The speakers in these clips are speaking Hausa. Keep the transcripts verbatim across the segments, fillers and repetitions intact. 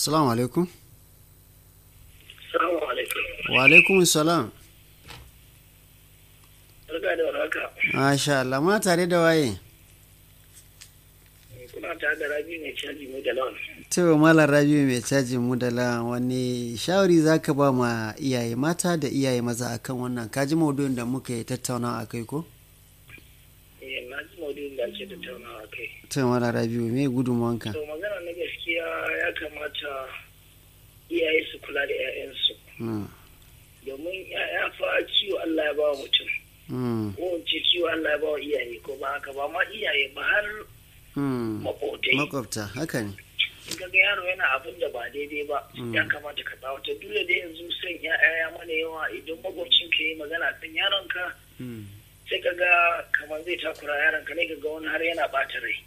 Assalamu alaikum. Assalamu alaikum. Wa alaikum salam. Barka da warhaka. Masha Allah, ma tare da waye? Kuna tare da Rabi mai caji mu da lawan. To Malam Rabi mai caji mu da lawan, wani shawari zaka ba ma iyaye mata da iyaye maza akan wannan? Ka ji maudu'in da muka yi tattaunawa akai ko? Eh, na ji maudu'in da ake tattaunawa akai. To Malam Rabi me gudunmuwanka? To magana na gaskiya ya kamata iyaye su kula da 'ya'yansu. Domin 'ya'ya fa ciwo Allah ya ba wa mutum. Ko ce ciwo Allah ya ba wa iyaye ko ba haka ba ma iyaye ba har maƙotai. Makwabta, haka ne. In ga yaro yana abin da ba daidai ba ya kamata ka tsawata. Duk da yanzu san 'ya'ya mana yawa idan makwabcin ka yi magana kan yaronka sai ka ga kamar zai takura yaronka ne ka ga wani har yana ɓata rai.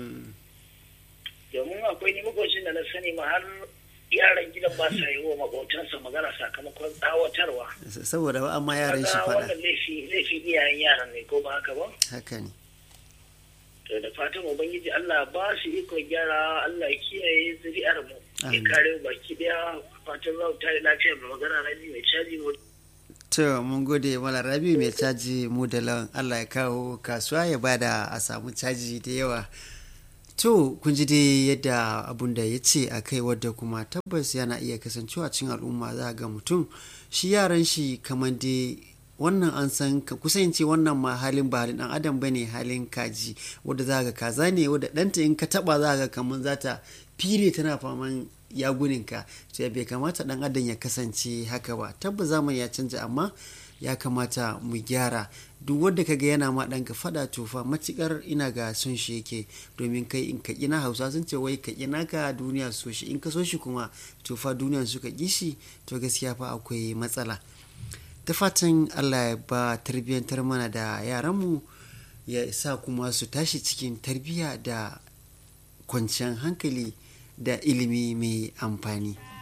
Domin akwai ni makwabcin da na sani ma har yaran gidan ba sa yi wa makwabtansa magana sakamakon tsawatarwa. Saboda ba amma yaran shi faɗa. Wannan laifi iyayen yaran ne ko ba haka ba? Haka ne. To da fatan Ubangiji Allah ba su ikon gyara, Allah ya kiyaye zuri'ar mu. Ya kare baki daya, fatan za mu tare lafiya mai magana Rabi mai caji mu. To mun gode mala Rabi mai caji mu da lawan, Allah ya kawo kasuwa ya bada a samu caji da yawa. To kun ji dai yadda abun da ya ce a kai, wadda kuma tabbas yana iya kasancewa cikin al'umma. Za ga mutum shi yaran shi kamar dai wannan an san kusan ce wannan ma halin ba halin dan adam bane, halin kaji wadda za ga kaza ne wadda ɗanta in ka taba za ga kamar za ta fire tana faman yaguninka. To bai kamata dan adam ya kasance haka ba. Tabbas zamani ya canja amma ya kamata mu gyara. Duk wanda kaga yana ma ɗanka faɗa tofa matukar ina ga son shi yake, domin kai in ka ƙina Hausa sun ce wai ka ƙina ka duniya so shi, in ka so shi kuma tofa duniyan suka ƙi shi, to gaskiya fa akwai matsala. Ta fatan Allah ya ba tarbiyyantar mana da yaranmu, ya sa kuma su tashi cikin tarbiyya da kwanciyar hankali da ilimi mai amfani.